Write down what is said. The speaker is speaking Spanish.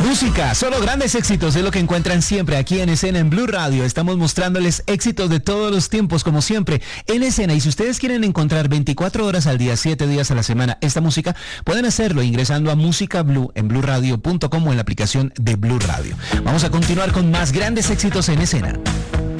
Música, solo grandes éxitos es lo que encuentran siempre aquí en Escena en Blue Radio. Estamos mostrándoles éxitos de todos los tiempos, como siempre, en Escena. Y si ustedes quieren encontrar 24 horas al día, 7 días a la semana esta música, pueden hacerlo ingresando a Música Blue en BlueRadio.com o en la aplicación de Blue Radio. Vamos a continuar con más grandes éxitos en Escena.